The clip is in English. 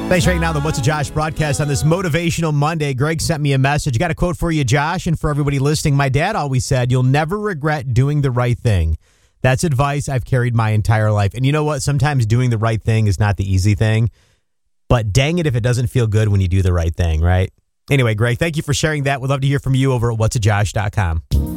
Thanks right now, the What's a Josh broadcast on this motivational Monday. Greg sent me a message. Got a quote for you, Josh, and for everybody listening. My dad always said, you'll never regret doing the right thing. That's advice I've carried my entire life. And you know what? Sometimes doing the right thing is not the easy thing. But dang it if it doesn't feel good when you do the right thing, right? Anyway, Greg, thank you for sharing that. We'd love to hear from you over at whatsajosh.com.